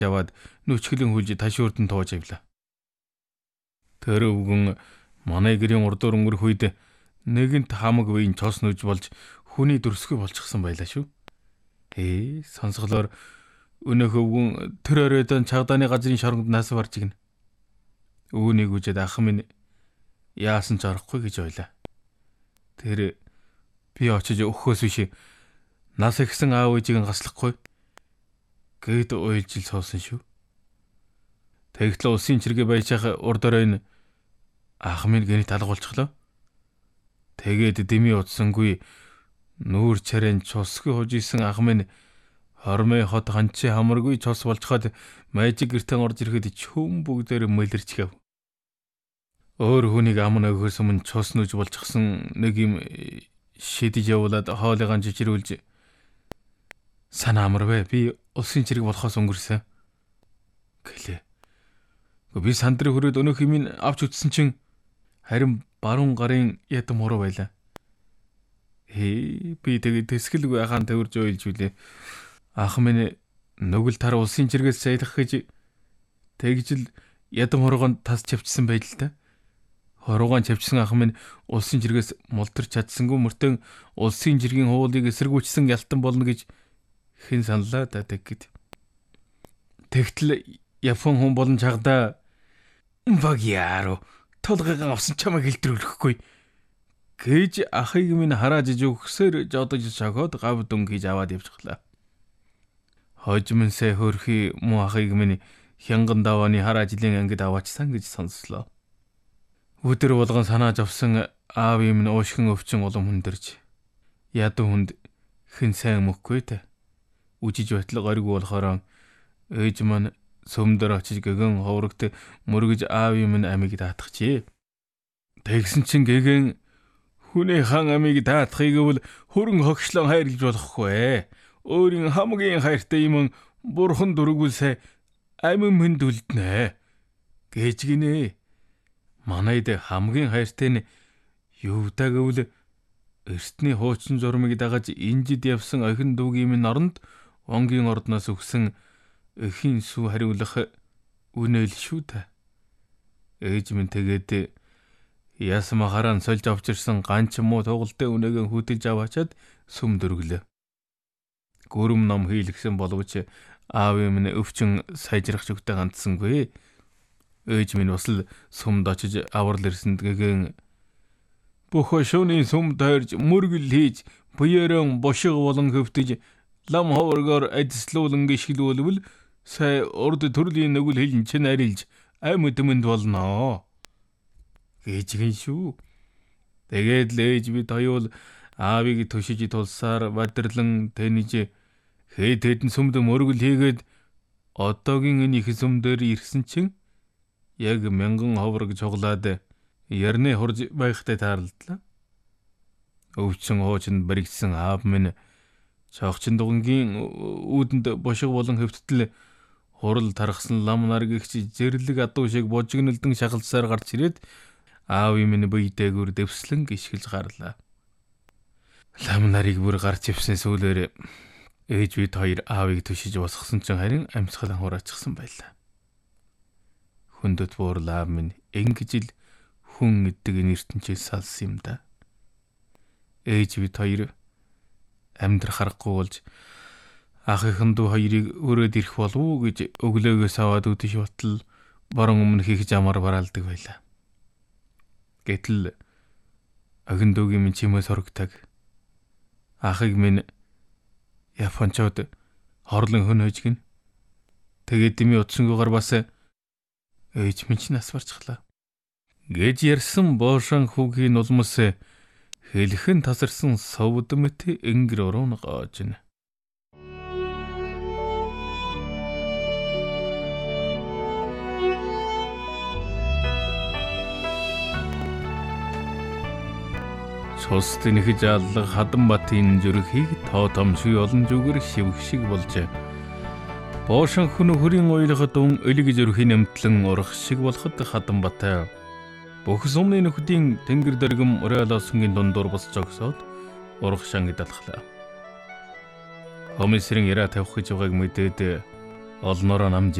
яваад нүчгэлэн хүлж ташуурд нь тууж авлаа. Тэр өвгөн манай гэрийн урдуур өнгөрөх үед нэгэнт хамаг үеийн цос нүж болж хүний дүрсгүй болчихсон байлаа шүү. Сонсголоор өнөөх өвгөн тэр оройдон чагдааны газрын шоронд нас барж игнэ. Үүнийг үжид ах минь яасан ч орохгүй гэж ойлаа. Тэр би очиж өгөхөөс биш нас ихсэн аав ээжийг гаслахгүй гэд уйлж суусан шүү. Тэгтэл улсын чиргээ байжих урд оройн ах минь гэнэ талгуулчихлоо. Тэгээд дэмий утсангүй нүүр чарэн цусгүй хож исэн ах минь хормой хот ганчи хамаргүй цус болцоход майжиг гэртэн орж ирэхэд чөм бүгдээр мэлэрчгэв. Өөр хүнийг ам нөгөөс өмнө цус нүж болчихсон нэг юм шидэж явуулаад хоолойгоо жижирүүлж санаа амарвэ би улсын чирэг болохоос өнгөрсөн гэлээ. Би сандрыг хөрөөд өнөөх юм авч үтсэн чинь харин баруун гарын ятам хуруу байлаа. Би тэгээд тэсгэлгүй ахаан тавирж ойлж үлээ. Ах минь нүгэл тар улсын чиргээс саялах гэж тэгжил ядам хурууганд тас чавчсан байл л та. Хуруугаан чавчсан ах минь улсын чиргээс мултарч чадсангүй мөртөө улсын чиргийн хуулийг эсэргүүцсэн ялтан болно гэж хэн саналаа та тэгэд. Тэгтэл Япон хүн болон чагдаа багяаро толгойн авсан чамайг хэлтрүүлэхгүй гэж ахыг минь харааж өгсөөр жодож шогоод гав дүн хийж аваад явчихлаа. Хожимнсээ хөрхи муу ахыг минь хянган давааны хараажилын ангид аваачсан гэж сонслоо. Өдөр болгон санааж авсан аав юм нь уушгин өвчин улам хүндэрч ядуу хүнд хэн сайн мөхгүй те. Үжиж байтал гориг болохоор ээж маань сөмдөр очиж гэгэн ховрогт мөргөж аав юм нь амийг даатгачээ. Тэгсэн чин гэгэн хүний хан амийг даатахыг бол хөрөн хогшлон хайрлж болохгүй. Өөрийн хамгийн хайртай юм бурхан дөрвгүүлсэ амин мэнд үлднэ гэж гинэ. Манайд хамгийн хайртай нь юудаг гэвэл эртний хуучин журмыг дагаж инжид явсан охин дүүгийн минь оронд онгийн ордноос өгсөн эхийн сүү хариулах үнэл шүү та. Ээж минь тэгээд ясма харан сольж авчирсан ганч муу тугалтай үнэгээ хөдөлж аваачаад сүм дөрглөө. Гүрэм ном хийлгсэн боловч аав юм нь өвчин сайжрах зүгтээ ганцсангүй. Ээж минь бас л сүмд очиж аврал ирсэнд гэгэн бүх шөнийн сүм тойрж мөргөл хийж буяран бошиг болон хөвтөж лам ховрогоор адислуулан гიშгэлүүлвэл сай урд төрлийн нүгэл хэлэн чин арилж амьд мэнд болно гэж гин шүү. Тэгээд л ээж бид хоёул аавыг төшиж тулсаар бадрлан тэнэж хэд хэдэн сүмд мөргөл хийгээд одоогийн энэ их сүм дээр ирсэн чинь яг 1000 ховрог цуглаад ярны хурж байхтай таарлаа. Өвчин хоочинд баригдсан аав минь цогчин дугангийн үүдэнд бошиг болон хөвтөл хурал тархсан лам нар гихч зэрлэг адуу шиг божигнэлдэн шахалцсаар гарч ирээд аав минь бийдээгүр дэвслэн гიშгэлж гарлаа. Лам нарыг бүр гарч ивсэн сүүлээр ээж бид хоёр аавыг төшиж босгосон чинь харин амьсгалан хураачихсан байлаа. Хүндэт буурал аав минь ингэж л хүн гэдэг нэртэнчээс салсан юм да. Ээж бид хоёр амьдрах харахгүй болж ахын дүү хоёрыг өрөөд ирэх болов уу гэж өглөөгөөс аваад үдэш батал борон өмнө хийх замаар бараалдаг байлаа. Гэтэл охин дүүгийн минь чимээс хорогтаг. Ахыг минь Япончууд хорлон хөнөөж гин. Тэгээд дими утсангүйгээр бас ээж минь ч нас барчихлаа. Гэж ярьсан боошон хүүгийн нулмас хэлхэн тасарсан совд мэт ингэр орон гоожин. Цус тэнхэж аллах Хаданбатын зүрхийг тоо томшгүй олон зүгэр шивх шиг болж боошон хүн хөрийн уйлахад элэг зүрхийн нэмтлэн урах шиг болоход Хаданбатай бүх сумны нөхдийн тэнгэр дэргэм уриалаасынгийн дундуур бос зогсоод урах шангид алхлаа. Комиссэрийн яриа тавих гэж байгааг мэдээд Олноороо нам